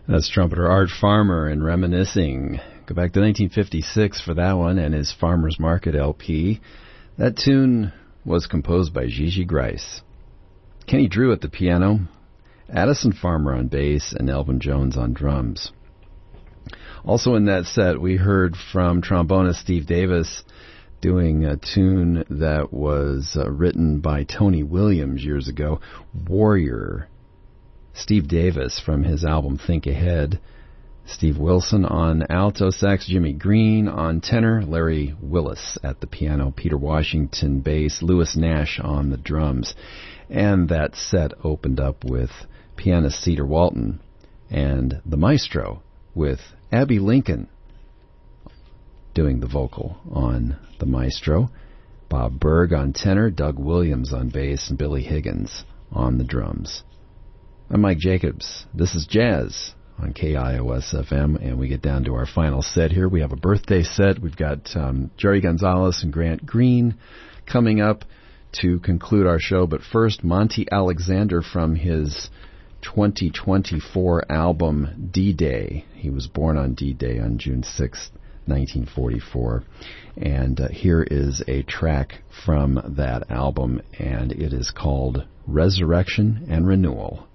That's trumpeter Art Farmer and Reminiscing. Go back to 1956 for that one and his Farmer's Market LP. That tune was composed by Gigi Grice. Kenny Drew at the piano, Addison Farmer on bass, and Elvin Jones on drums. Also in that set, we heard from trombonist Steve Davis doing a tune that was written by Tony Williams years ago, Warrior. Steve Davis from his album Think Ahead. Steve Wilson on alto sax, Jimmy Green on tenor, Larry Willis at the piano, Peter Washington bass, Lewis Nash on the drums. And that set opened up with pianist Cedar Walton and the maestro with Abby Lincoln doing the vocal on the maestro, Bob Berg on tenor, Doug Williams on bass, and Billy Higgins on the drums. I'm Mike Jacobs. This is Jazz on KIOS-FM, and we get down to our final set here. We have a birthday set. We've got Jerry Gonzalez and Grant Green coming up to conclude our show. But first, Monty Alexander from his 2024 album D-Day. He was born on D-Day on June 6th, 1944. And here is a track from that album, and it is called Resurrection and Renewal.